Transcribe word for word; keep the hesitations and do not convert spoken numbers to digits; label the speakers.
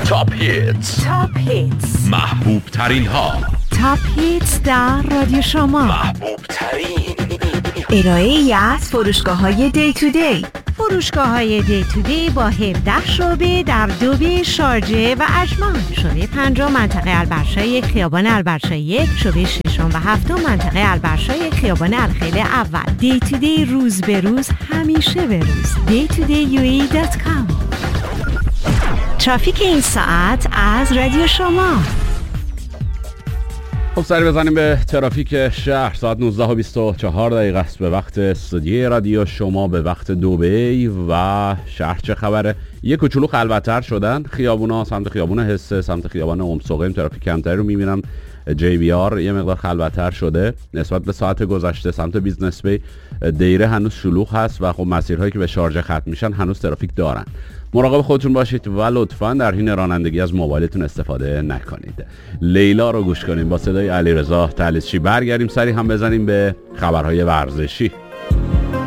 Speaker 1: تاپ هیتز،
Speaker 2: تاپ هیتز،
Speaker 1: محبوب ترین ها،
Speaker 2: تاپ هیتز در رادیو شما،
Speaker 1: محبوب ترین.
Speaker 2: ارائه‌ای از فروشگاه‌های دی تو دی. فروشگاه‌های دی تو دی با هفده شعبه در دبی، شارجه و عجمان. شعبه پنجم منطقه البرشای خیابان البرشای یک، شعبه ششم و هفتم منطقه البرشای خیابان الخیل اول. دی تو دی روز به روز، همیشه به روز. دی تو دی یو ای دات کام. ترافیک این ساعت از رادیو شما.
Speaker 3: خب سری بزنیم به ترافیک شهر. ساعت نوزده و بیست و چهار دقیقه است به وقت استودیوی رادیو شما، به وقت دبی. و شهر چه خبره؟ یه کوچولو خلوت‌تر شدن خیابونا. سمت خیابون حسه، سمت خیابان ام سقیم ترافیک کمتری رو می‌بینم. جی بی آر یه مقدار خلوت‌تر شده نسبت به ساعت گذشته. سمت بیزنس بی دیره هنوز شلوغ هست و خب مسیرهایی که به شارجه ختم میشن هنوز ترافیک دارن. مراقب خودتون باشید و لطفاً در حین رانندگی از موبایلتون استفاده نکنید. لیلا رو گوش کنیم با صدای علیرضا طلیسچی. برگردیم سری هم بزنیم به خبرهای ورزشی.